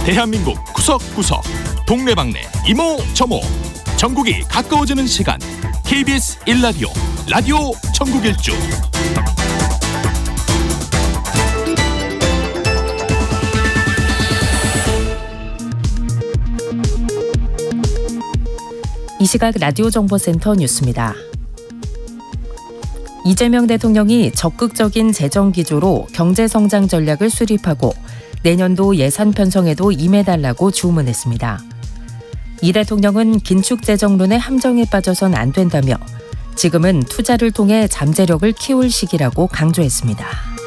대한민국 구석구석 동네방네 이모저모 전국이 가까워지는 시간 KBS 1라디오 라디오 전국 일주. 이 시각 라디오 정보센터 뉴스입니다. 이재명 대통령이 적극적인 재정 기조로 경제성장 전략을 수립하고 내년도 예산 편성에도 임해달라고 주문했습니다. 이 대통령은 긴축재정론의 함정에 빠져선 안 된다며 지금은 투자를 통해 잠재력을 키울 시기라고 강조했습니다.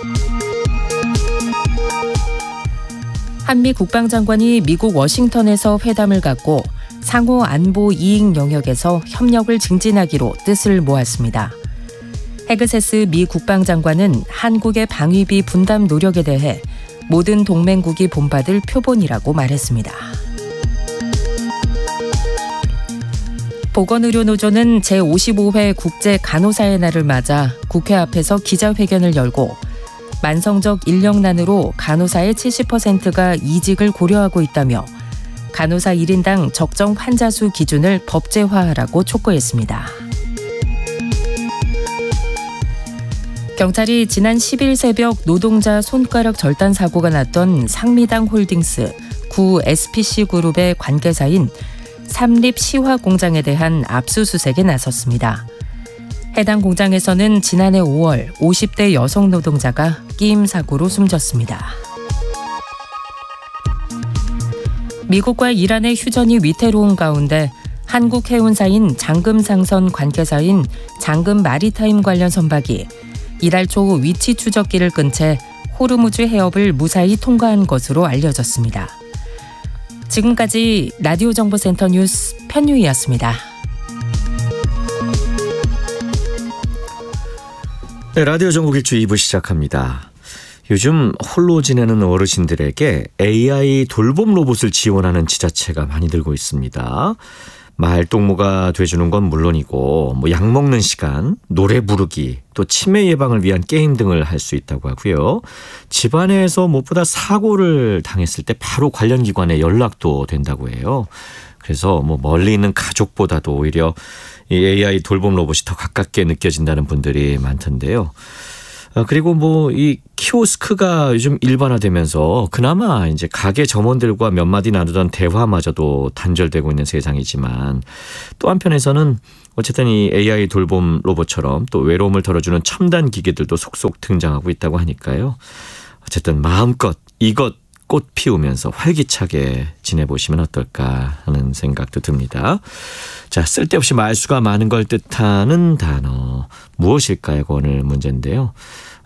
한미 국방장관이 미국 워싱턴에서 회담을 갖고 상호 안보 이익 영역에서 협력을 증진하기로 뜻을 모았습니다. 헤그세스 미 국방장관은 한국의 방위비 분담 노력에 대해 모든 동맹국이 본받을 표본이라고 말했습니다. 보건의료노조는 제55회 국제간호사의 날을 맞아 국회 앞에서 기자회견을 열고 만성적 인력난으로 간호사의 70%가 이직을 고려하고 있다며 간호사 1인당 적정 환자 수 기준을 법제화하라고 촉구했습니다. 경찰이 지난 10일 새벽 노동자 손가락 절단 사고가 났던 상미당 홀딩스 구 SPC 그룹의 관계사인 삼립 시화 공장에 대한 압수수색에 나섰습니다. 해당 공장에서는 지난해 5월 50대 여성 노동자가 끼임 사고로 숨졌습니다. 미국과 이란의 휴전이 위태로운 가운데 한국 해운사인 장금상선 관계사인 장금 마리타임 관련 선박이 이달 초 위치 추적기를 끈 채 호르무즈 해협을 무사히 통과한 것으로 알려졌습니다. 지금까지 라디오 정보센터 뉴스 편유희였습니다. 네, 라디오 전국 일주 2부 시작합니다. 요즘 홀로 지내는 어르신들에게 AI 돌봄 로봇을 지원하는 지자체가 많이 늘고 있습니다. 말동무가 돼주는 건 물론이고 약 먹는 시간, 노래 부르기, 또 치매 예방을 위한 게임 등을 할 수 있다고 하고요. 집안에서 무엇보다 사고를 당했을 때 바로 관련 기관에 연락도 된다고 해요. 그래서 멀리 있는 가족보다도 오히려 이 AI 돌봄 로봇이 더 가깝게 느껴진다는 분들이 많던데요. 그리고 이 키오스크가 요즘 일반화되면서 그나마 이제 가게 점원들과 몇 마디 나누던 대화마저도 단절되고 있는 세상이지만 또 한편에서는 어쨌든 이 AI 돌봄 로봇처럼 또 외로움을 덜어주는 첨단 기계들도 속속 등장하고 있다고 하니까요. 어쨌든 마음껏 이것 꽃 피우면서 활기차게 지내보시면 어떨까 하는 생각도 듭니다. 자, 쓸데없이 말수가 많은 걸 뜻하는 단어 무엇일까요? 오늘 문제인데요.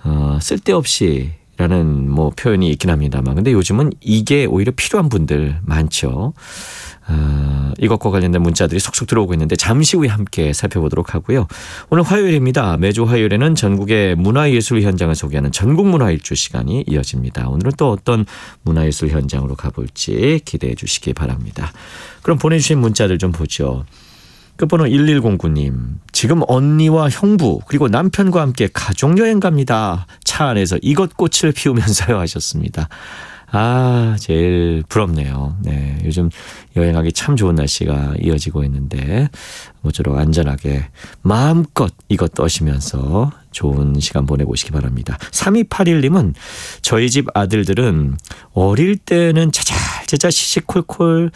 쓸데없이라는 표현이 있긴 합니다만 근데 요즘은 이게 오히려 필요한 분들 많죠. 이것과 관련된 문자들이 속속 들어오고 있는데 잠시 후에 함께 살펴보도록 하고요. 오늘 화요일입니다. 매주 화요일에는 전국의 문화예술 현장을 소개하는 전국문화일주 시간이 이어집니다. 오늘은 또 어떤 문화예술 현장으로 가볼지 기대해 주시기 바랍니다. 그럼 보내주신 문자들 좀 보죠. 끝번호 1109님. 지금 언니와 형부 그리고 남편과 함께 가족여행 갑니다. 차 안에서 이것 꽃을 피우면서요 하셨습니다. 제일 부럽네요. 네, 요즘 여행하기 참 좋은 날씨가 이어지고 있는데 모쪼록 안전하게 마음껏 이것 떠시면서 좋은 시간 보내보시기 바랍니다. 3281님은 저희 집 아들들은 어릴 때는 자잘자잘 시시콜콜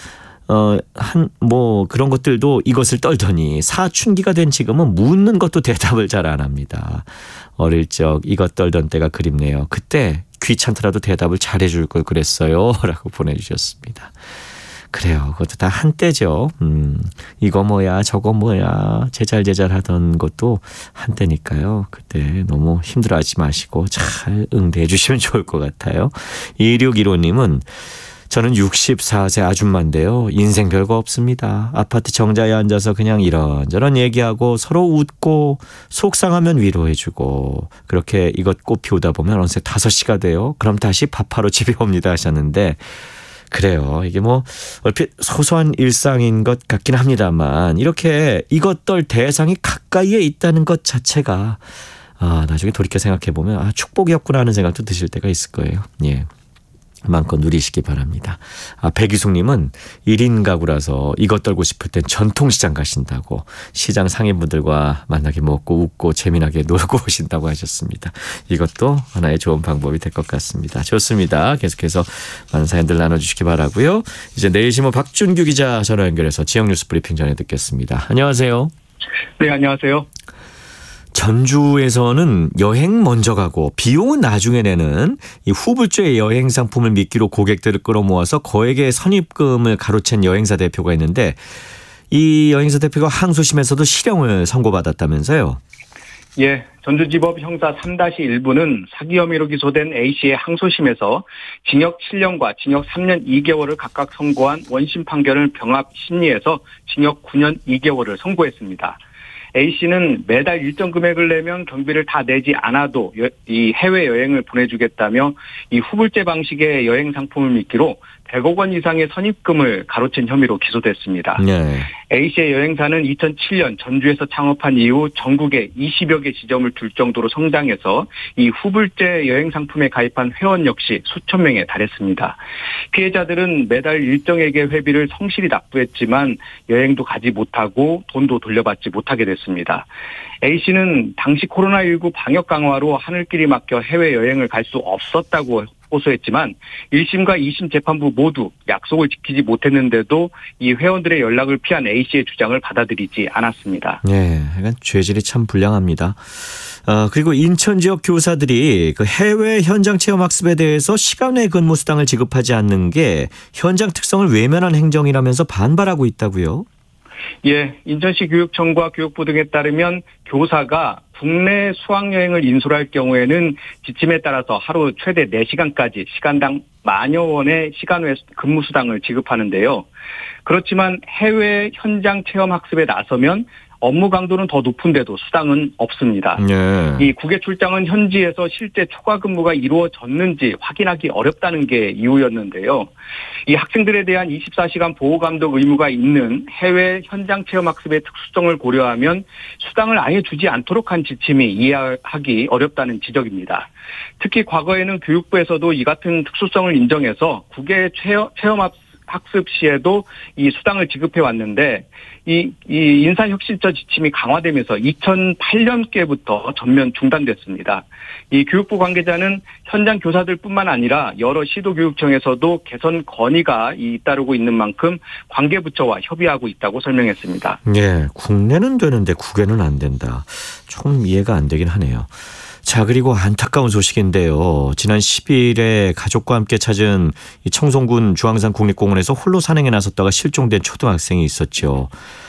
그런 것들도 이것을 떨더니 사춘기가 된 지금은 묻는 것도 대답을 잘 안 합니다. 어릴 적 이것 떨던 때가 그립네요. 그때 귀찮더라도 대답을 잘해줄 걸 그랬어요 라고 보내주셨습니다. 그래요. 그것도 다 한때죠. 이거 뭐야 저거 뭐야 제잘제잘 하던 것도 한때니까요. 그때 너무 힘들어하지 마시고 잘 응대해 주시면 좋을 것 같아요. 2615님은 저는 64세 아줌마인데요. 인생 별거 없습니다. 아파트 정자에 앉아서 그냥 이런저런 얘기하고 서로 웃고 속상하면 위로해주고 그렇게 이것 꽃 피우다 보면 어느새 5시가 돼요. 그럼 다시 밥하러 집에 옵니다 하셨는데 그래요. 이게 얼핏 소소한 일상인 것 같긴 합니다만 이렇게 이것 떨 대상이 가까이에 있다는 것 자체가 나중에 돌이켜 생각해보면 축복이었구나 하는 생각도 드실 때가 있을 거예요. 예. 마음껏 누리시기 바랍니다. 백이숙님은 1인 가구라서 이것 떨고 싶을 땐 전통시장 가신다고 시장 상인분들과 만나게 먹고 웃고 재미나게 놀고 오신다고 하셨습니다. 이것도 하나의 좋은 방법이 될 것 같습니다. 좋습니다. 계속해서 많은 사연들 나눠주시기 바라고요. 이제 내일신문 박준규 기자 전화 연결해서 지역 뉴스 브리핑 전해 듣겠습니다. 안녕하세요. 네, 안녕하세요. 전주에서는 여행 먼저 가고 비용은 나중에 내는 이 후불제 여행 상품을 미끼로 고객들을 끌어모아서 거액의 선입금을 가로챈 여행사 대표가 있는데 이 여행사 대표가 항소심에서도 실형을 선고받았다면서요? 예, 전주지법 형사 3-1부는 사기 혐의로 기소된 A씨의 항소심에서 징역 7년과 징역 3년 2개월을 각각 선고한 원심 판결을 병합 심리해서 징역 9년 2개월을 선고했습니다. A씨는 매달 일정 금액을 내면 경비를 다 내지 않아도 이 해외여행을 보내주겠다며 이 후불제 방식의 여행 상품을 미끼로 100억 원 이상의 선입금을 가로챈 혐의로 기소됐습니다. 네. A씨의 여행사는 2007년 전주에서 창업한 이후 전국에 20여 개 지점을 둘 정도로 성장해서 이 후불제 여행 상품에 가입한 회원 역시 수천 명에 달했습니다. 피해자들은 매달 일정액의 회비를 성실히 납부했지만 여행도 가지 못하고 돈도 돌려받지 못하게 됐습니다. A씨는 당시 코로나19 방역 강화로 하늘길이 막혀 해외여행을 갈 수 없었다고 호소했지만 1심과 2심 재판부 모두 약속을 지키지 못했는데도 이 회원들의 연락을 피한 A씨의 주장을 받아들이지 않았습니다. 네, 약간 죄질이 참 불량합니다. 그리고 인천 지역 교사들이 그 해외 현장 체험 학습에 대해서 시간 외 근무 수당을 지급하지 않는 게 현장 특성을 외면한 행정이라면서 반발하고 있다고요? 예, 인천시 교육청과 교육부 등에 따르면 교사가 국내 수학여행을 인솔할 경우에는 지침에 따라서 하루 최대 4시간까지 시간당 10,000여 원의 시간 외 근무 수당을 지급하는데요. 그렇지만 해외 현장 체험 학습에 나서면 업무 강도는 더 높은데도 수당은 없습니다. 네. 이 국외 출장은 현지에서 실제 초과 근무가 이루어졌는지 확인하기 어렵다는 게 이유였는데요. 이 학생들에 대한 24시간 보호 감독 의무가 있는 해외 현장 체험 학습의 특수성을 고려하면 수당을 아예 주지 않도록 한 지침이 이해하기 어렵다는 지적입니다. 특히 과거에는 교육부에서도 이 같은 특수성을 인정해서 국외 체험 학습 시에도 이 수당을 지급해 왔는데 이 인사혁신처 지침이 강화되면서 2008년께부터 전면 중단됐습니다. 이 교육부 관계자는 현장 교사들뿐만 아니라 여러 시도교육청에서도 개선 건의가 잇따르고 있는 만큼 관계부처와 협의하고 있다고 설명했습니다. 네, 국내는 되는데 국외는 안 된다. 조금 이해가 안 되긴 하네요. 자, 그리고 안타까운 소식인데요. 지난 10일에 가족과 함께 찾은 이 청송군 주황산 국립공원에서 홀로 산행에 나섰다가 실종된 초등학생이 있었죠.